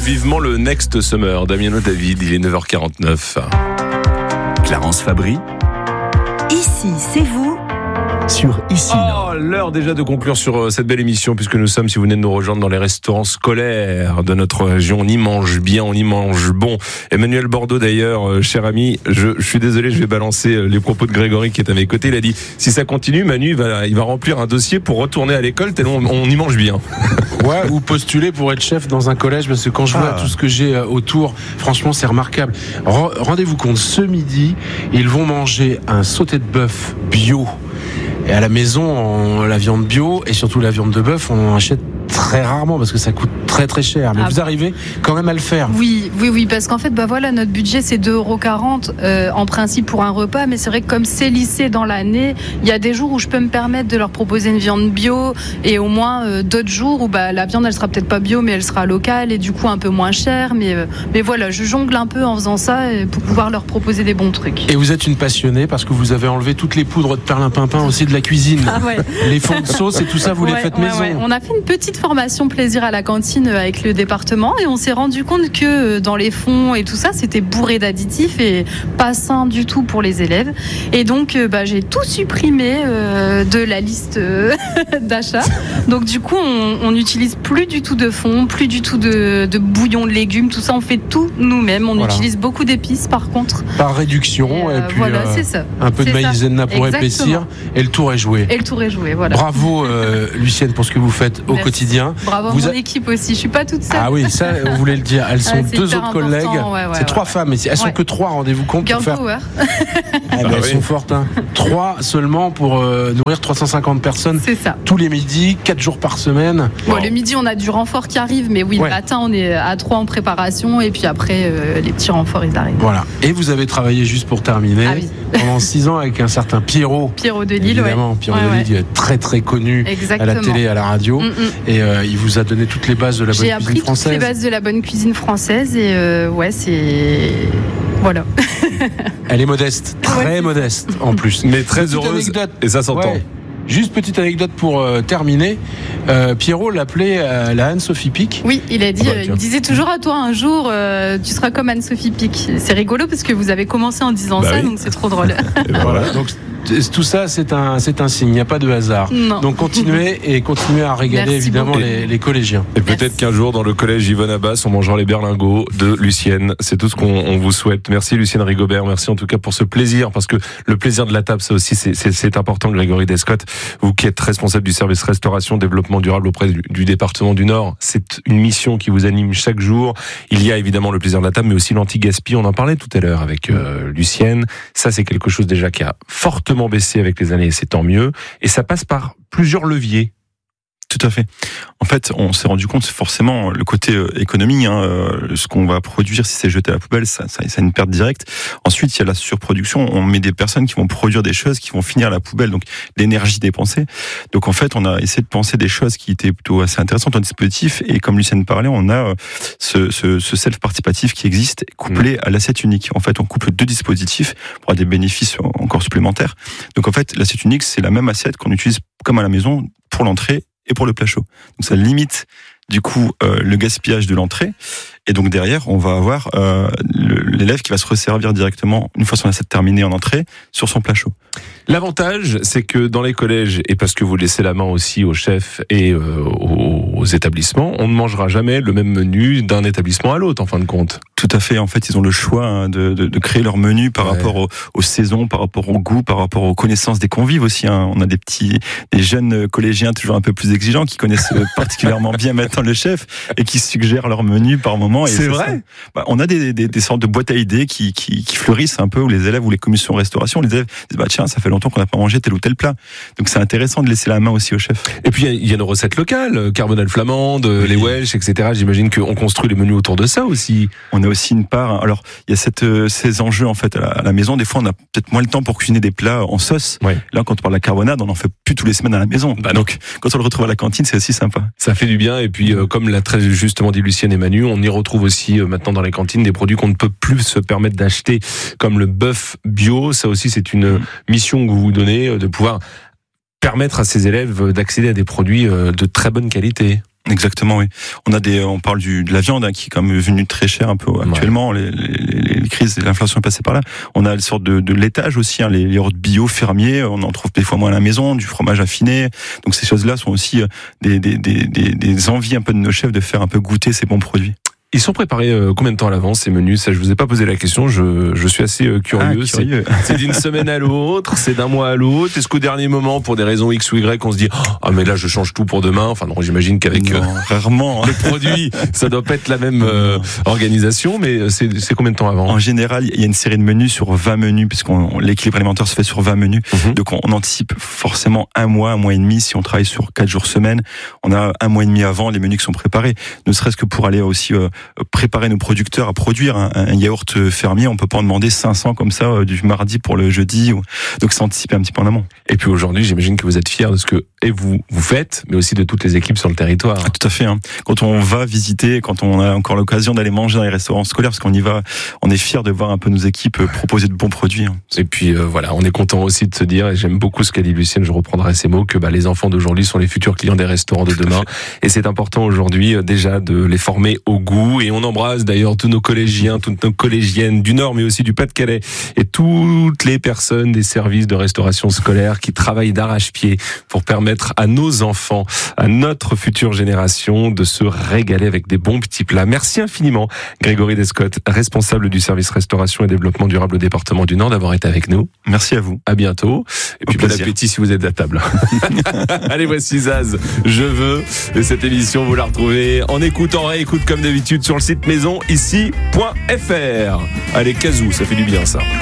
vivement le Next Summer. Damiano David, il est 9h49. Clarence Fabry. Ici, c'est vous. Sur Ici. Oh, l'heure déjà de conclure sur cette belle émission, puisque nous sommes, si vous venez de nous rejoindre, dans les restaurants scolaires de notre région. On y mange bien, on y mange bon. Emmanuel Bordeaux d'ailleurs, cher ami, je suis désolé, je vais balancer les propos de Grégory qui est à mes côtés. Il a dit, si ça continue, Manu, il va remplir un dossier pour retourner à l'école, tellement on y mange bien. Ouais, ou postuler pour être chef dans un collège, parce que quand je vois tout ce que j'ai autour, franchement, c'est remarquable. Rendez-vous compte, ce midi, ils vont manger un sauté de bœuf bio. Et à la maison, la viande bio et surtout la viande de bœuf, on en achète très rarement parce que ça coûte très très cher. Mais vous arrivez quand même à le faire. Oui, parce qu'en fait, notre budget c'est 2,40 € en principe pour un repas, mais c'est vrai que comme c'est lissé dans l'année, il y a des jours où je peux me permettre de leur proposer une viande bio et au moins d'autres jours où la viande elle sera peut-être pas bio mais elle sera locale et du coup un peu moins chère. Mais voilà, je jongle un peu en faisant ça pour pouvoir leur proposer des bons trucs. Et vous êtes une passionnée parce que vous avez enlevé toutes les poudres de perlimpinpin aussi de la cuisine. Ah ouais. Les fonds de sauce et tout ça, vous les faites maison. Ouais. On a fait une petite formation plaisir à la cantine avec le département et on s'est rendu compte que dans les fonds et tout ça, c'était bourré d'additifs et pas sain du tout pour les élèves. Et donc, j'ai tout supprimé de la liste d'achat. Donc du coup, on n'utilise plus du tout de fond, plus du tout de bouillon de légumes, tout ça, on fait tout nous-mêmes. On utilise beaucoup d'épices par contre. Par réduction et puis c'est ça. Un peu de maïzena pour épaissir et le tour est joué. Voilà. Bravo Lucienne pour ce que vous faites au quotidien. Bravo mon équipe aussi, je suis pas toute seule. Ah oui, ça on voulait le dire. Elles sont deux autres collègues. C'est trois femmes, elles sont que trois, rendez-vous compte. Girl power. Elles sont fortes. 3 seulement pour nourrir 350 personnes. C'est ça. Tous les midis, 4 jours par semaine. Le midi on a du renfort qui arrive, mais le matin on est à 3 en préparation et puis après les petits renforts ils arrivent. Voilà. Et vous avez travaillé juste pour terminer pendant 6 ans avec un certain Pierrot de Lille. Évidemment, Pierrot de Lille est très très connu à la télé, à la radio. Et il vous a donné toutes les bases de la bonne cuisine française. J'ai appris toutes les bases de la bonne cuisine française et c'est... Voilà. Elle est modeste, très modeste en plus. Mais très heureuse et ça s'entend. Juste petite anecdote pour terminer. Pierrot l'appelait la Anne-Sophie Pic. Oui, il a dit, il disait toujours à toi un jour, tu seras comme Anne-Sophie Pic. C'est rigolo parce que vous avez commencé en disant ça, donc c'est trop drôle. Voilà. Donc tout ça, c'est un signe. Il n'y a pas de hasard. Non. Donc continuez à régaler évidemment les collégiens. Et peut-être qu'un jour dans le collège Yvonne Abbas, on mangera les berlingots de Lucienne. C'est tout ce qu'on vous souhaite. Merci Lucienne Rigobert. Merci en tout cas pour ce plaisir, parce que le plaisir de la table, ça aussi, c'est important. Grégory Descotte, vous qui êtes responsable du service restauration développement durable auprès du département du Nord, c'est une mission qui vous anime chaque jour. Il y a évidemment le plaisir de la table, mais aussi l'anti-gaspi. On en parlait tout à l'heure avec Lucienne. Ça, c'est quelque chose déjà qui a fortement baissé avec les années, c'est tant mieux. Et ça passe par plusieurs leviers. Tout à fait. En fait, on s'est rendu compte, forcément, le côté économie, ce qu'on va produire, si c'est jeté à la poubelle, ça a une perte directe. Ensuite, il y a la surproduction. On met des personnes qui vont produire des choses qui vont finir à la poubelle, donc l'énergie dépensée. Donc en fait, on a essayé de penser des choses qui étaient plutôt assez intéressantes dans le dispositif. Et comme Lucienne parlait, on a ce self-participatif qui existe, couplé à l'assiette unique. En fait, on couple 2 dispositifs pour avoir des bénéfices encore supplémentaires. Donc en fait, l'assiette unique, c'est la même assiette qu'on utilise comme à la maison pour l'entrée et pour le plat chaud. Donc ça limite du coup le gaspillage de l'entrée, et donc derrière on va avoir l'élève qui va se resservir directement une fois son assiette terminée en entrée sur son plat chaud. L'avantage, c'est que dans les collèges, et parce que vous laissez la main aussi aux chefs et aux établissements, on ne mangera jamais le même menu d'un établissement à l'autre en fin de compte. Tout à fait. En fait, ils ont le choix de créer leur menu par rapport aux saisons, par rapport au goût, par rapport aux connaissances des convives aussi. On a des jeunes collégiens toujours un peu plus exigeants qui connaissent particulièrement bien maintenant le chef et qui suggèrent leur menu par moment. Et c'est vrai. On a des sortes de boîtes à idées qui fleurissent un peu, où les élèves ou les commissions restauration, les élèves disent tiens, ça fait longtemps qu'on n'a pas mangé tel ou tel plat. Donc c'est intéressant de laisser la main aussi au chef. Et puis il y a nos recettes locales, carbonade flamande, les Welsh, etc. J'imagine qu'on construit les menus autour de ça aussi. On a aussi une part. Alors il y a ces enjeux en fait à la maison. Des fois on a peut-être moins le temps pour cuisiner des plats en sauce. Ouais. Là quand on parle de la carbonade, on en fait plus tous les semaines à la maison. Donc quand on le retrouve à la cantine, c'est aussi sympa. Ça fait du bien. Et puis comme l'a très justement dit Lucienne et Manu, on y retrouve aussi maintenant dans les cantines des produits qu'on ne peut plus se permettre d'acheter, comme le bœuf bio. Ça aussi c'est une mission que vous vous donnez, de pouvoir permettre à ces élèves d'accéder à des produits de très bonne qualité. Exactement, oui. On parle de la viande qui est quand même venue très chère un peu actuellement. Ouais. Les crises et l'inflation est passée par là. On a une sorte de laitage aussi, les yaourts bio fermiers. On en trouve des fois moins à la maison, du fromage affiné. Donc ces choses-là sont aussi des envies un peu de nos chefs de faire un peu goûter ces bons produits. Ils sont préparés combien de temps à l'avance, ces menus? Ça, je vous ai pas posé la question, je suis assez curieux. C'est d'une semaine à l'autre, c'est d'un mois à l'autre. Est-ce qu'au dernier moment, pour des raisons X ou Y, on se dit « Ah mais là je change tout pour demain ». Enfin non, j'imagine qu'avec rarement le produit, ça doit pas être la même organisation, mais c'est combien de temps avant? En général, il y a une série de menus sur 20 menus, puisque l'équilibre alimentaire se fait sur 20 menus. Donc on anticipe forcément un mois et demi. Si on travaille sur 4 jours semaine, on a un mois et demi avant les menus qui sont préparés. Ne serait-ce que pour aller aussi préparer nos producteurs à produire un yaourt fermier, on peut pas en demander 500 comme ça du mardi pour le jeudi. Donc c'est anticipé un petit peu en amont. Et puis aujourd'hui, j'imagine que vous êtes fiers de ce que vous faites, mais aussi de toutes les équipes sur le territoire. Ah, tout à fait. Quand on va visiter, quand on a encore l'occasion d'aller manger dans les restaurants scolaires, parce qu'on y va, on est fiers de voir un peu nos équipes proposer de bons produits. Et puis voilà, on est content aussi de se dire, et j'aime beaucoup ce qu'a dit Lucienne, je reprendrai ces mots, que les enfants d'aujourd'hui sont les futurs clients des restaurants de demain. Et c'est important aujourd'hui déjà de les former au goût. Et on embrasse d'ailleurs tous nos collégiens, toutes nos collégiennes du Nord, mais aussi du Pas-de-Calais, et toutes les personnes des services de restauration scolaire qui travaillent d'arrache-pied pour permettre à nos enfants, à notre future génération, de se régaler avec des bons petits plats. Merci infiniment, Grégory Descotte, responsable du service restauration et développement durable au département du Nord, d'avoir été avec nous. Merci à vous. À bientôt. Et puis bon appétit si vous êtes à table. Allez, voici Zaz. Je veux. Et cette émission, vous la retrouvez en écoutant, réécoute comme d'habitude sur le site maisonici.fr. Allez, Kazoo, ça fait du bien ça.